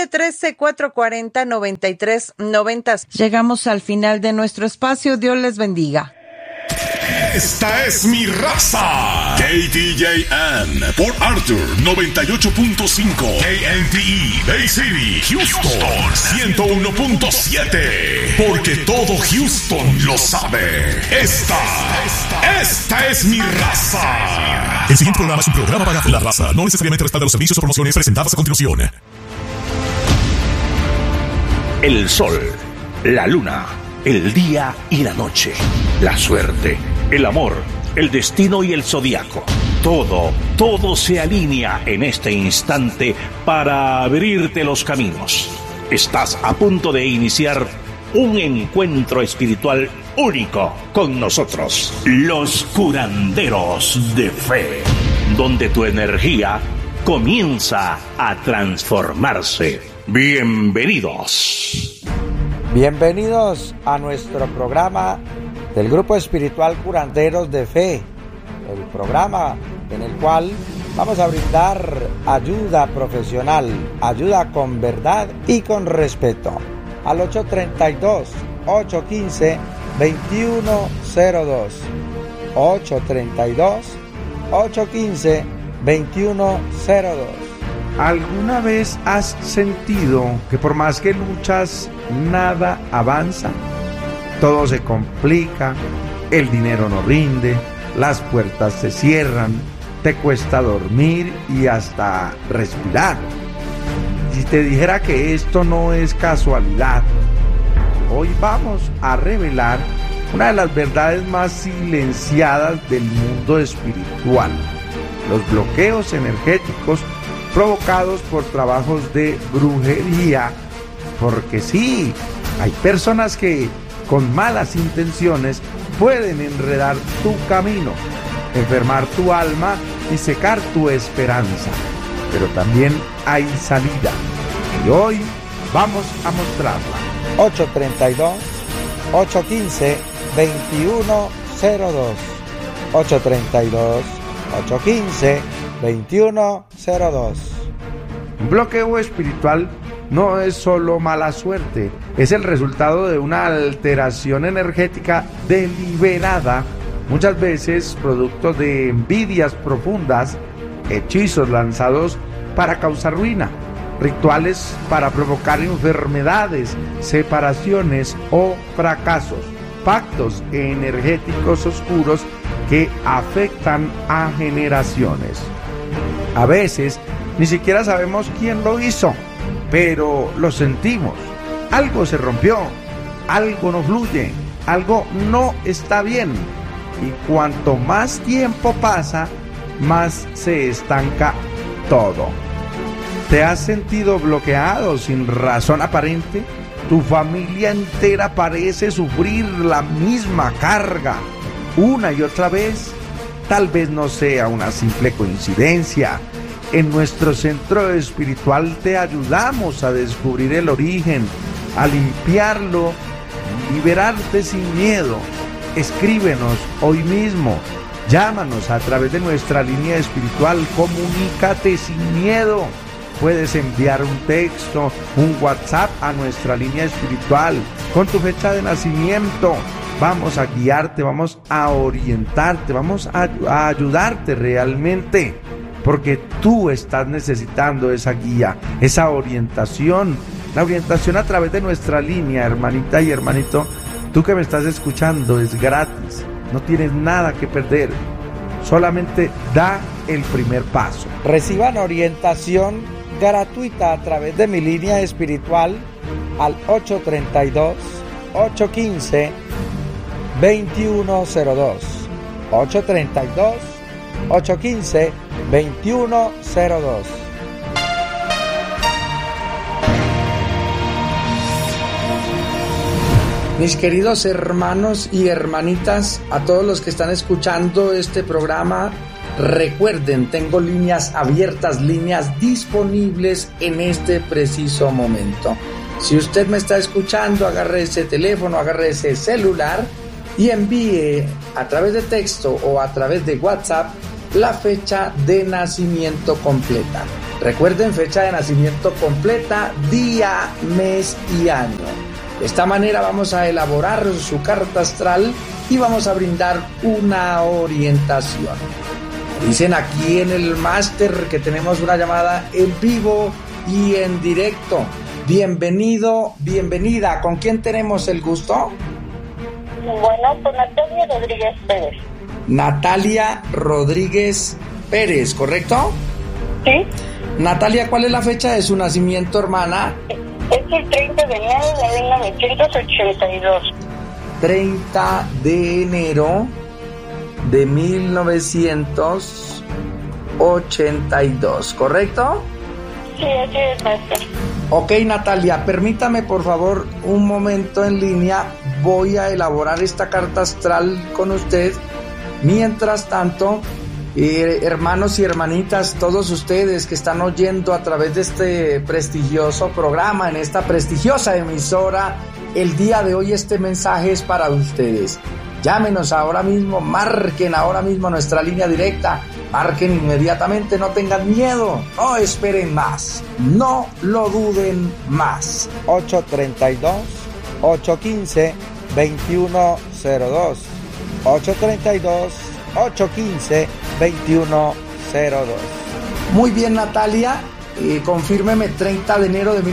713-440-9390. Llegamos al final de nuestro espacio. Dios les bendiga. Esta es mi raza. KDJN, Port Arthur 98.5, KNTE, Bay City, Houston 101.7. Porque todo Houston lo sabe. Esta es mi raza. El siguiente programa es un programa para la raza. No necesariamente respalda los servicios o promociones presentadas a continuación. El sol, la luna, el día y la noche, la suerte, el amor, el destino y el zodiaco. Todo se alinea en este instante para abrirte los caminos. Estás a punto de iniciar un encuentro espiritual único con nosotros, los curanderos de fe, donde tu energía comienza a transformarse. Bienvenidos. Bienvenidos a nuestro programa del Grupo Espiritual Curanderos de Fe, el programa en el cual vamos a brindar ayuda profesional, ayuda con verdad y con respeto. Al 832-815-2102, 832-815-2102. ¿Alguna vez has sentido que por más que luchas, nada avanza? Todo se complica, el dinero no rinde, las puertas se cierran, te cuesta dormir y hasta respirar. Si te dijera que esto no es casualidad, hoy vamos a revelar una de las verdades más silenciadas del mundo espiritual: los bloqueos energéticos provocados por trabajos de brujería. Porque sí, hay personas que con malas intenciones pueden enredar tu camino, enfermar tu alma y secar tu esperanza. Pero también hay salida, y hoy vamos a mostrarla. 832-815-2102, 832-815-2102. Un bloqueo espiritual no es solo mala suerte, es el resultado de una alteración energética deliberada, muchas veces producto de envidias profundas, hechizos lanzados para causar ruina, rituales para provocar enfermedades, separaciones o fracasos, pactos energéticos oscuros que afectan a generaciones. A veces ni siquiera sabemos quién lo hizo, pero lo sentimos. Algo se rompió, algo no fluye, algo no está bien. Y cuanto más tiempo pasa, más se estanca todo. ¿Te has sentido bloqueado sin razón aparente? Tu familia entera parece sufrir la misma carga una y otra vez. Tal vez no sea una simple coincidencia. En nuestro centro espiritual te ayudamos a descubrir el origen, a limpiarlo, liberarte sin miedo. Escríbenos hoy mismo, llámanos a través de nuestra línea espiritual, comunícate sin miedo. Puedes enviar un texto, un WhatsApp a nuestra línea espiritual con tu fecha de nacimiento. Vamos a guiarte, vamos a orientarte, vamos a ayudarte realmente, porque tú estás necesitando esa guía, esa orientación, la orientación a través de nuestra línea, hermanita y hermanito. Tú que me estás escuchando, es gratis, no tienes nada que perder, solamente da el primer paso. Reciban orientación gratuita a través de mi línea espiritual al 832-815-2102, 832-815-2102. Mis queridos hermanos y hermanitas, a todos los que están escuchando este programa, recuerden, tengo líneas abiertas, líneas disponibles en este preciso momento. Si usted me está escuchando, agarre ese teléfono, agarre ese celular y envíe a través de texto o a través de WhatsApp la fecha de nacimiento completa. Recuerden, fecha de nacimiento completa, día, mes y año. De esta manera vamos a elaborar su carta astral y vamos a brindar una orientación. Dicen aquí en el máster que tenemos una llamada en vivo y en directo. Bienvenido, bienvenida. ¿Con quién tenemos el gusto? Bueno, con Natalia Rodríguez Pérez. Natalia Rodríguez Pérez, ¿correcto? Sí. Natalia, ¿cuál es la fecha de su nacimiento, hermana? Es el 30 de enero de 1982. 30 de enero de 1982, ¿correcto? Sí, así es, maestro. Ok, Natalia, permítame por favor un momento en línea. Voy a elaborar esta carta astral con usted. Mientras tanto, hermanos y hermanitas, todos ustedes que están oyendo a través de este prestigioso programa, en esta prestigiosa emisora, el día de hoy este mensaje es para ustedes. Llámenos ahora mismo, marquen ahora mismo nuestra línea directa, marquen inmediatamente, no tengan miedo, no esperen más, no lo duden más. 832-815-2102, 832-815-2102. Muy bien, Natalia, confírmeme, 30 de enero de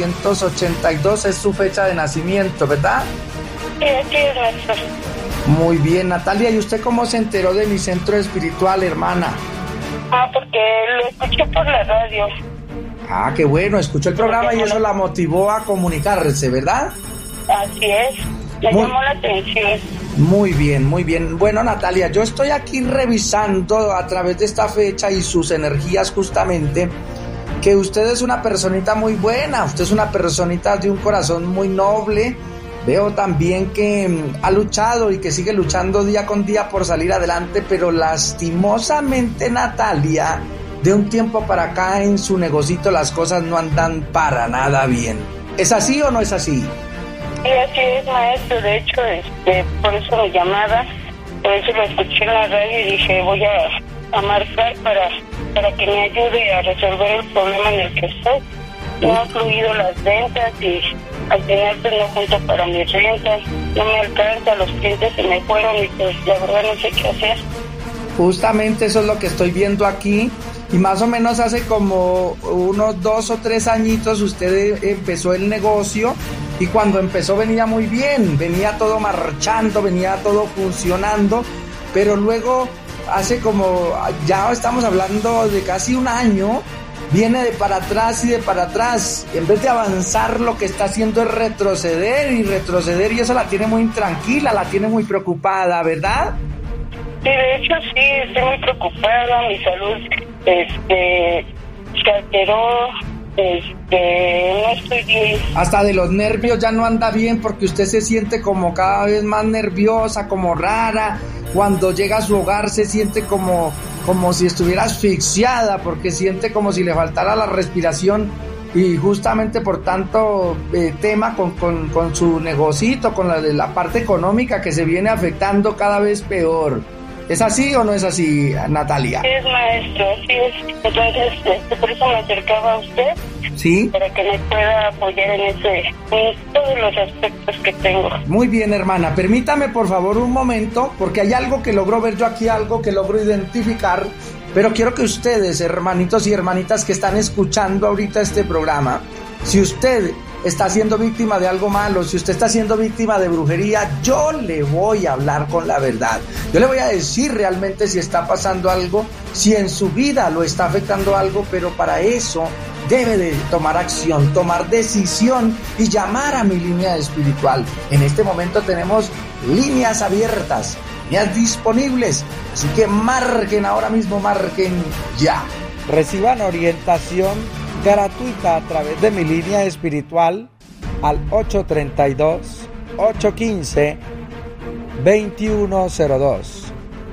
1982 es su fecha de nacimiento, ¿verdad? Sí, así es, maestro. Muy bien, Natalia, ¿y usted cómo se enteró de mi centro espiritual, hermana? Porque lo escuché por la radio. Ah, qué bueno, escuchó el programa y eso la motivó a comunicarse, ¿verdad? Así es, me llamó la atención. Muy bien, muy bien. Bueno, Natalia, yo estoy aquí revisando a través de esta fecha y sus energías justamente que usted es una personita muy buena, usted es una personita de un corazón muy noble. Veo también que ha luchado y que sigue luchando día con día por salir adelante, pero lastimosamente, Natalia, de un tiempo para acá en su negocito las cosas no andan para nada bien. ¿Es así o no es así? Sí, así es, maestro. De hecho, por eso me llamaba, por eso lo escuché en la radio y dije, voy a marcar para que me ayude a resolver el problema en el que estoy. No han fluido las ventas y al final pues no junto para mis rentas, no me alcanza, los clientes se me fueron y pues la verdad no sé qué hacer. Justamente eso es lo que estoy viendo aquí, y más o menos hace como unos 2 o 3 añitos usted empezó el negocio, y cuando empezó venía muy bien, venía todo marchando, venía todo funcionando, pero luego hace como, ya estamos hablando de casi un año, viene de para atrás y de para atrás. En vez de avanzar, lo que está haciendo es retroceder, y eso la tiene muy intranquila, la tiene muy preocupada, ¿verdad? Sí, de hecho sí, estoy muy preocupada, mi salud se alteró, no estoy bien. Hasta de los nervios ya no anda bien, porque usted se siente como cada vez más nerviosa, como rara. Cuando llega a su hogar se siente como si estuviera asfixiada, porque siente como si le faltara la respiración, y justamente por tanto tema con su negocito, con la parte económica que se viene afectando cada vez peor. ¿Es así o no es así, Natalia? Sí, es, maestro, sí es. Entonces, por eso me acercaba a usted. Sí. Para que me pueda apoyar en todos los aspectos que tengo. Muy bien, hermana. Permítame, por favor, un momento, porque hay algo que logro ver yo aquí, algo que logro identificar, pero quiero que ustedes, hermanitos y hermanitas que están escuchando ahorita este programa, si usted está siendo víctima de algo malo, si usted está siendo víctima de brujería, yo le voy a hablar con la verdad. Yo le voy a decir realmente si está pasando algo, si en su vida lo está afectando algo, pero para eso debe de tomar acción, tomar decisión y llamar a mi línea espiritual. En este momento tenemos líneas abiertas, líneas disponibles, así que marquen ahora mismo, marquen ya. Reciban orientación gratuita a través de mi línea espiritual al 832 832-815-2102.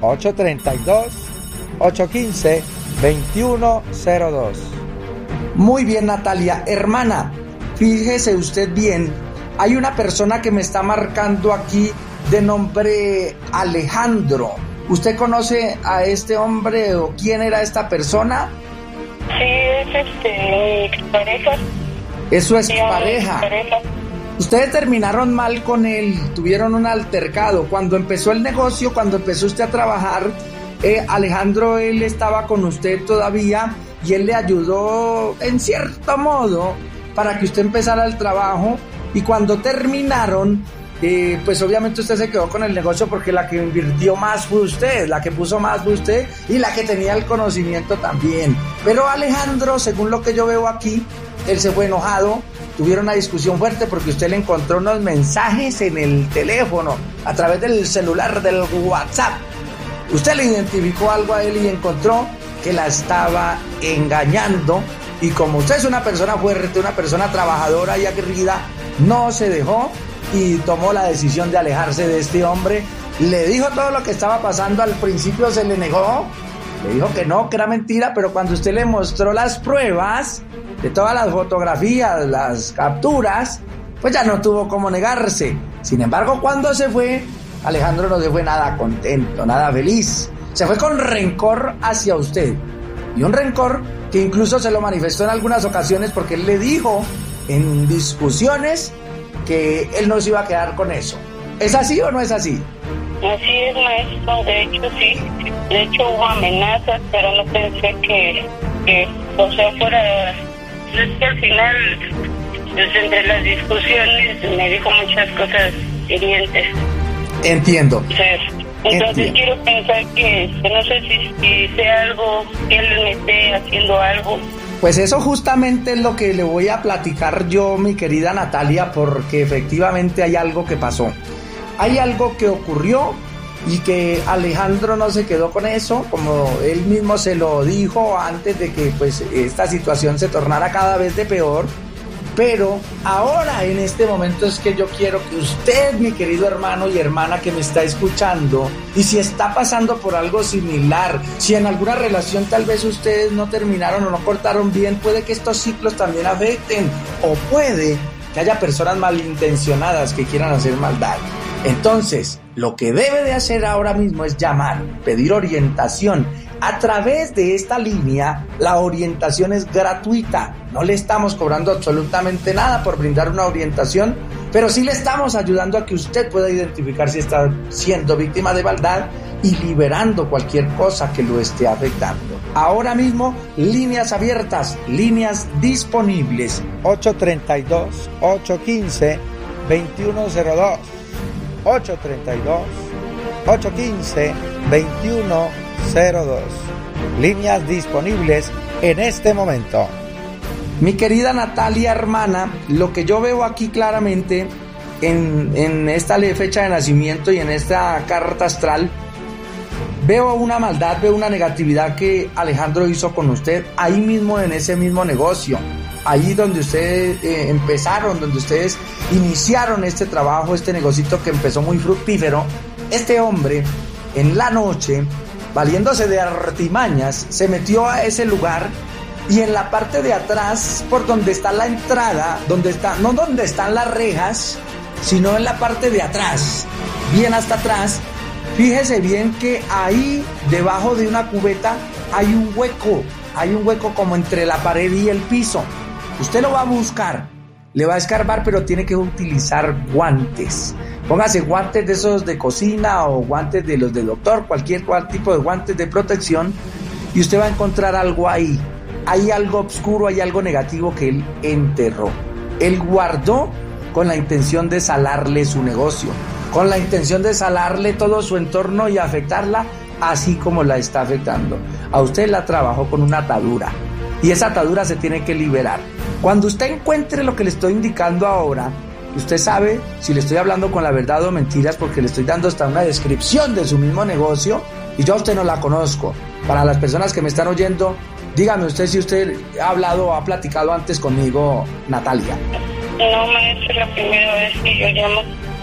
832-815-2102. Muy bien, Natalia. Hermana, fíjese usted bien, hay una persona que me está marcando aquí de nombre Alejandro. ¿Usted conoce a este hombre o quién era esta persona? Sí, es mi expareja. Es su expareja. Ustedes terminaron mal con él, tuvieron un altercado. Cuando empezó el negocio, cuando empezó usted a trabajar, Alejandro, él estaba con usted todavía y él le ayudó en cierto modo para que usted empezara el trabajo. Y cuando terminaron, pues obviamente usted se quedó con el negocio porque la que invirtió más fue usted, la que puso más fue usted y la que tenía el conocimiento también. Pero Alejandro, según lo que yo veo aquí, él se fue enojado, tuvieron una discusión fuerte porque usted le encontró unos mensajes en el teléfono, a través del celular, del WhatsApp. Usted le identificó algo a él y encontró que la estaba engañando. Y como usted es una persona fuerte, una persona trabajadora y aguerrida, no se dejó y tomó la decisión de alejarse de este hombre. Le dijo todo lo que estaba pasando, al principio se le negó, le dijo que no, que era mentira, pero cuando usted le mostró las pruebas de todas las fotografías, las capturas, pues ya no tuvo cómo negarse. Sin embargo, cuando se fue, Alejandro no se fue nada contento, nada feliz. Se fue con rencor hacia usted. Y un rencor que incluso se lo manifestó en algunas ocasiones porque él le dijo en discusiones que él no se iba a quedar con eso. ¿Es así o no es así? Así es, maestro. De hecho, sí. De hecho, hubo amenazas, pero no pensé que fuera... Es que al final, pues, entre las discusiones, me dijo muchas cosas hirientes. Entiendo. Entonces quiero pensar que no sé si sea algo, que él me esté haciendo algo. Pues eso justamente es lo que le voy a platicar yo, mi querida Natalia, porque efectivamente hay algo que pasó. Hay algo que ocurrió y que Alejandro no se quedó con eso, como él mismo se lo dijo antes de que pues esta situación se tornara cada vez de peor. Pero ahora, en este momento, es que yo quiero que usted, mi querido hermano y hermana que me está escuchando, y si está pasando por algo similar, si en alguna relación tal vez ustedes no terminaron o no cortaron bien, puede que estos ciclos también afecten, o puede que haya personas malintencionadas que quieran hacer maldad. Entonces, lo que debe de hacer ahora mismo es llamar, pedir orientación. A través de esta línea, la orientación es gratuita. No le estamos cobrando absolutamente nada por brindar una orientación, pero sí le estamos ayudando a que usted pueda identificar si está siendo víctima de maldad y liberando cualquier cosa que lo esté afectando. Ahora mismo, líneas abiertas, líneas disponibles. 832-815-2102. 832-815-2102. Líneas disponibles en este momento. Mi querida Natalia, hermana, lo que yo veo aquí claramente en esta fecha de nacimiento y en esta carta astral, veo una maldad, veo una negatividad que Alejandro hizo con usted ahí mismo en ese mismo negocio. Allí donde ustedes empezaron, donde ustedes iniciaron este trabajo, este negocito que empezó muy fructífero, este hombre en la noche, valiéndose de artimañas, se metió a ese lugar y en la parte de atrás, por donde está la entrada, no donde están las rejas, sino en la parte de atrás, bien hasta atrás, fíjese bien que ahí debajo de una cubeta hay un hueco como entre la pared y el piso. Usted lo va a buscar, le va a escarbar, pero tiene que utilizar guantes. Póngase guantes de esos de cocina o guantes de los de doctor, cualquier tipo de guantes de protección, y usted va a encontrar algo ahí. Hay algo oscuro, hay algo negativo que él enterró. Él guardó con la intención de salarle su negocio, con la intención de salarle todo su entorno y afectarla así como la está afectando. A usted la trabajó con una atadura y esa atadura se tiene que liberar. Cuando usted encuentre lo que le estoy indicando ahora, usted sabe si le estoy hablando con la verdad o mentiras, porque le estoy dando hasta una descripción de su mismo negocio y yo a usted no la conozco. Para las personas que me están oyendo, dígame usted si usted ha hablado o ha platicado antes conmigo, Natalia. No, maestro, es la primera vez que yo llamo.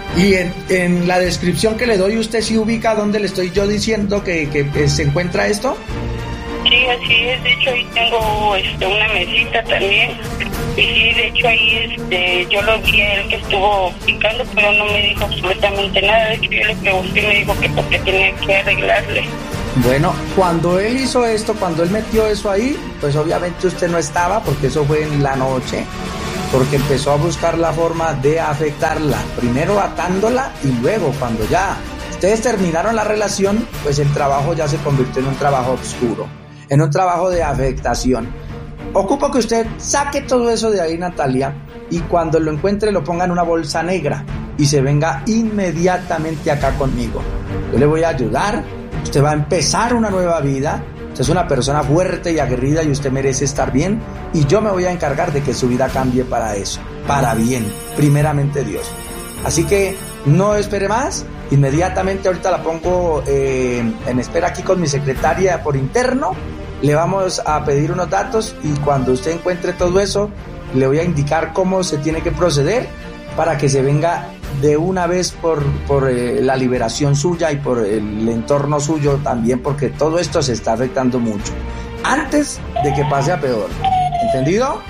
Y en la descripción que le doy, ¿usted sí ubica dónde le estoy yo diciendo que se encuentra esto? Sí, así es. De hecho, ahí tengo una mesita también. Y sí, de hecho, ahí yo lo vi a él que estuvo picando, pero no me dijo absolutamente nada. De hecho, yo le pregunté y me dijo que porque tenía que arreglarle. Bueno, cuando él hizo esto, cuando él metió eso ahí, pues obviamente usted no estaba, porque eso fue en la noche, porque empezó a buscar la forma de afectarla, primero atándola y luego cuando ya ustedes terminaron la relación, pues el trabajo ya se convirtió en un trabajo oscuro, en un trabajo de afectación. Ocupo que usted saque todo eso de ahí, Natalia, y cuando lo encuentre lo ponga en una bolsa negra y se venga inmediatamente acá conmigo. Yo le voy a ayudar, usted va a empezar una nueva vida. Usted es una persona fuerte y aguerrida y usted merece estar bien, y yo me voy a encargar de que su vida cambie para eso, para bien, primeramente Dios. Así que no espere más, inmediatamente ahorita la pongo en espera aquí con mi secretaria por interno, le vamos a pedir unos datos y cuando usted encuentre todo eso, le voy a indicar cómo se tiene que proceder para que se venga de una vez por la liberación suya y por el entorno suyo también, porque todo esto se está afectando mucho antes de que pase a peor. ¿Entendido?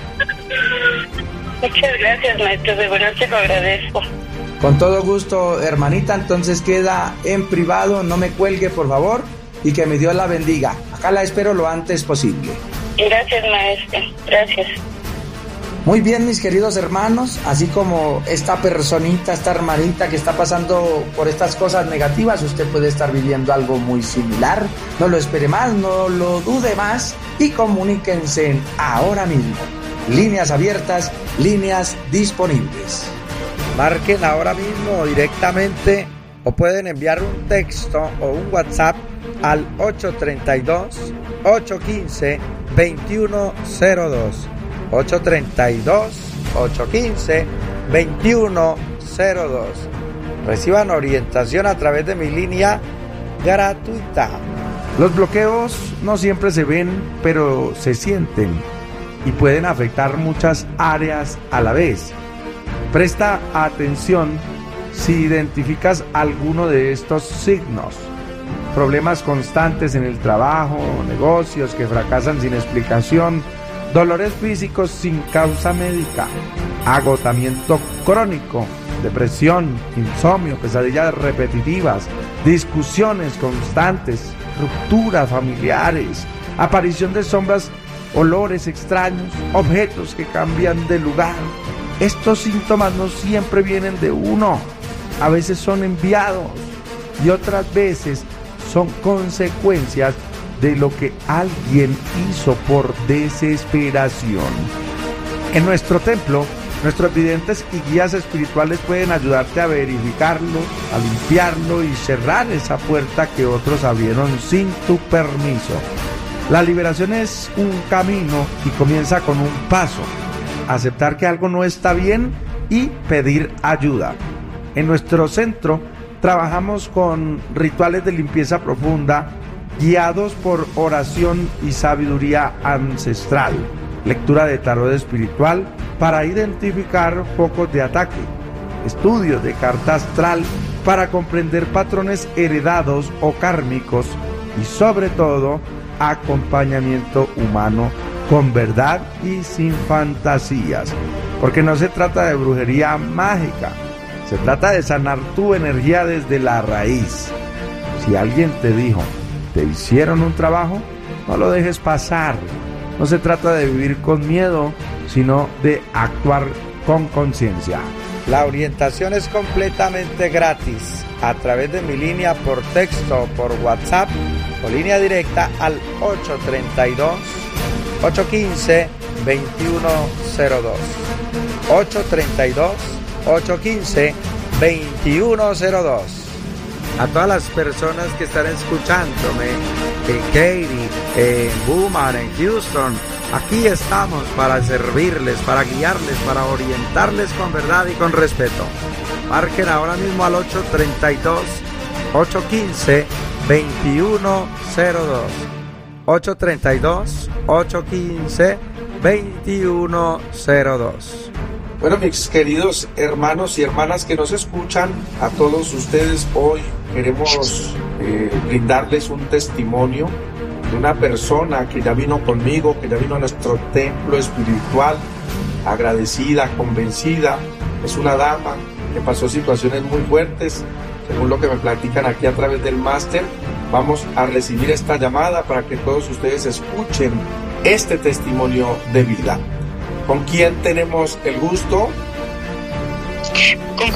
Muchas gracias, maestro, de verdad te lo agradezco. Con todo gusto, hermanita. Entonces queda en privado, no me cuelgue por favor, y que mi Dios la bendiga. Acá la espero lo antes posible. Gracias, maestro, gracias. Muy bien, mis queridos hermanos, así como esta personita, esta hermanita que está pasando por estas cosas negativas, usted puede estar viviendo algo muy similar. No lo espere más, no lo dude más y comuníquense ahora mismo. Líneas abiertas, líneas disponibles. Marquen ahora mismo directamente o pueden enviar un texto o un WhatsApp al 832-815-2102. 832-815-2102. Reciban orientación a través de mi línea gratuita. Los bloqueos no siempre se ven, pero se sienten y pueden afectar muchas áreas a la vez. Presta atención si identificas alguno de estos signos. Problemas constantes en el trabajo, negocios que fracasan sin explicación, dolores físicos sin causa médica, agotamiento crónico, depresión, insomnio, pesadillas repetitivas, discusiones constantes, rupturas familiares, aparición de sombras, olores extraños, objetos que cambian de lugar. Estos síntomas no siempre vienen de uno, a veces son enviados y otras veces son consecuencias de lo que alguien hizo por desesperación. En nuestro templo, nuestros videntes y guías espirituales pueden ayudarte a verificarlo, a limpiarlo y cerrar esa puerta que otros abrieron sin tu permiso. La liberación es un camino y comienza con un paso: aceptar que algo no está bien y pedir ayuda. En nuestro centro trabajamos con rituales de limpieza profunda, guiados por oración y sabiduría ancestral, lectura de tarot espiritual para identificar focos de ataque, estudios de carta astral para comprender patrones heredados o kármicos y sobre todo acompañamiento humano con verdad y sin fantasías, porque no se trata de brujería mágica, se trata de sanar tu energía desde la raíz. Si alguien te dijo, te hicieron un trabajo, no lo dejes pasar. No se trata de vivir con miedo, sino de actuar con conciencia. La orientación es completamente gratis a través de mi línea por texto, por WhatsApp o línea directa al 832-815-2102. 832-815-2102. A todas las personas que están escuchándome en Katy, en Beaumont, en Houston, aquí estamos para servirles, para guiarles, para orientarles con verdad y con respeto. Marquen ahora mismo al 832-815-2102. 832-815-2102. Bueno, mis queridos hermanos y hermanas que nos escuchan, a todos ustedes hoy queremos brindarles un testimonio de una persona que ya vino conmigo, que ya vino a nuestro templo espiritual, agradecida, convencida. Es una dama que pasó situaciones muy fuertes, según lo que me platican aquí a través del máster. Vamos a recibir esta llamada para que todos ustedes escuchen este testimonio de vida. ¿Con quién tenemos el gusto? Con